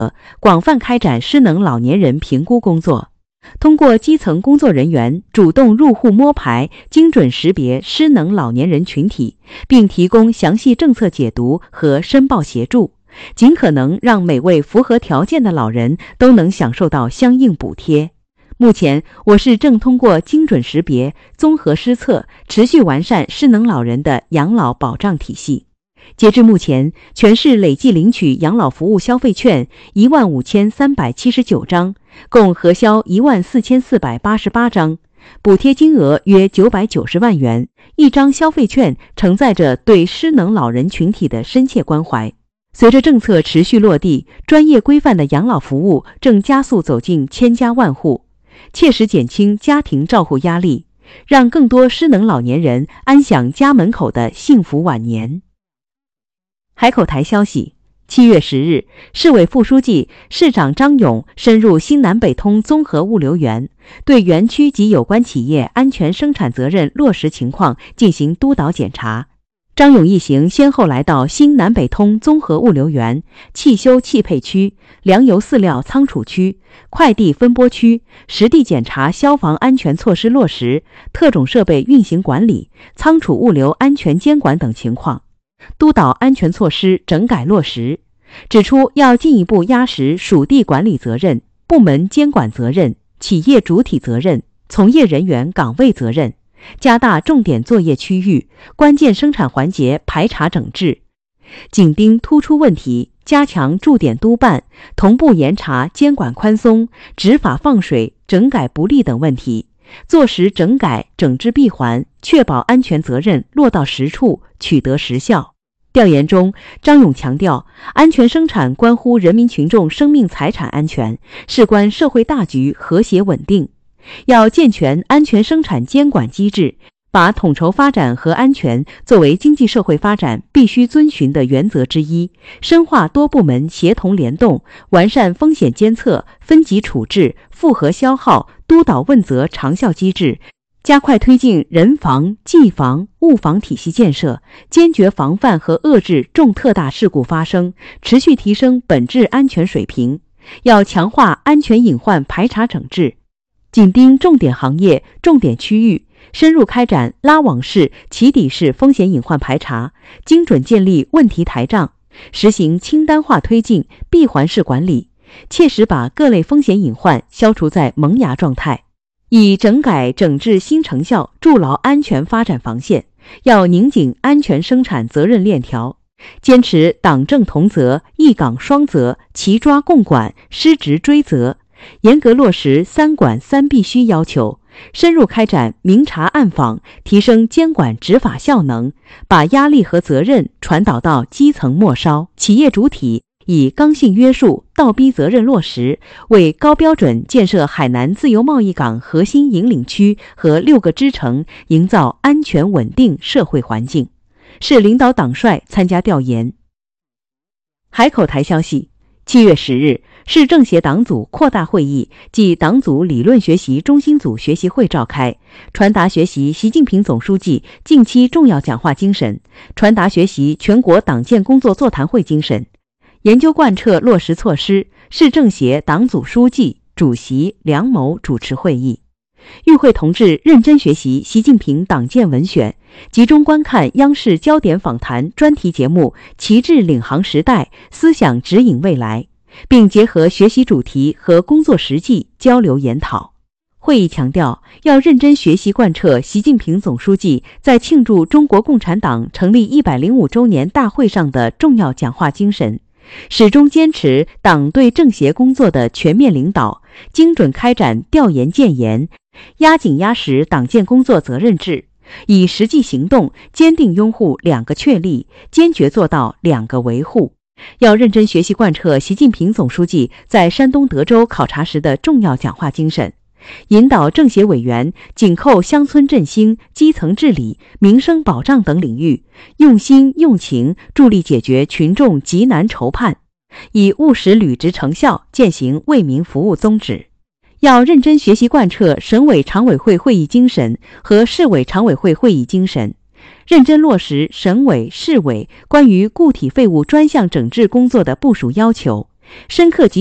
广泛开展失能老年人评估工作，通过基层工作人员主动入户摸排，精准识别失能老年人群体，并提供详细政策解读和申报协助，尽可能让每位符合条件的老人都能享受到相应补贴。目前，我市正通过精准识别、综合施策，持续完善失能老人的养老保障体系。截至目前，全市累计领取养老服务消费券15379张，共核销14488张，补贴金额约990万元。一张消费券承载着对失能老人群体的深切关怀。随着政策持续落地，专业规范的养老服务正加速走进千家万户，切实减轻家庭照护压力，让更多失能老年人安享家门口的幸福晚年。海口台消息，7月10日，市委副书记、市长张勇深入新南北通综合物流园，对园区及有关企业安全生产责任落实情况进行督导检查。张勇一行先后来到新南北通综合物流园、汽修汽配区、粮油饲料仓储区、快递分拨区，实地检查消防安全措施落实、特种设备运行管理、仓储物流安全监管等情况，督导安全措施整改落实，指出要进一步压实属地管理责任、部门监管责任、企业主体责任、从业人员岗位责任，加大重点作业区域、关键生产环节排查整治，紧盯突出问题，加强驻点督办，同步严查监管宽松、执法放水、整改不力等问题，做实整改整治闭环，确保安全责任落到实处，取得实效。调研中，张勇强调，安全生产关乎人民群众生命财产安全，事关社会大局和谐稳定，要健全安全生产监管机制，把统筹发展和安全作为经济社会发展必须遵循的原则之一，深化多部门协同联动，完善风险监测、分级处置、复核消耗、督导问责长效机制，加快推进人防、技防、物防体系建设，坚决防范和遏制重特大事故发生，持续提升本质安全水平。要强化安全隐患排查整治，紧盯重点行业、重点区域，深入开展拉网式、起底式风险隐患排查，精准建立问题台账，实行清单化推进、闭环式管理，切实把各类风险隐患消除在萌芽状态。以整改整治新成效筑牢安全发展防线，要拧紧安全生产责任链条，坚持党政同责、一岗双责、齐抓共管、失职追责，严格落实三管三必须要求，深入开展明察暗访，提升监管执法效能，把压力和责任传导到基层末梢。企业主体以刚性约束、倒逼责任落实，为高标准建设海南自由贸易港核心引领区和6个支城营造安全稳定社会环境。市领导党帅参加调研。海口台消息，7月10日，市政协党组扩大会议暨党组理论学习中心组学习会召开，传达学习习近平总书记近期重要讲话精神，传达学习全国党建工作座谈会精神，研究贯彻落实措施。市政协党组书记、主席梁某主持会议。与会同志认真学习习近平党建文选，集中观看央视焦点访谈专题节目《旗帜领航时代，思想指引未来》，并结合学习主题和工作实际交流研讨。会议强调，要认真学习贯彻习近平总书记在庆祝中国共产党成立105周年大会上的重要讲话精神，始终坚持党对政协工作的全面领导，精准开展调研建言，压紧压实党建工作责任制，以实际行动坚定拥护2个确立，坚决做到2个维护。要认真学习贯彻习近平总书记在山东德州考察时的重要讲话精神，引导政协委员紧扣乡村振兴、基层治理、民生保障等领域，用心用情助力解决群众急难愁盼，以务实履职成效践行为民服务宗旨。要认真学习贯彻省委常委会会议精神和市委常委会会议精神，认真落实省委、市委关于固体废物专项整治工作的部署要求， 深刻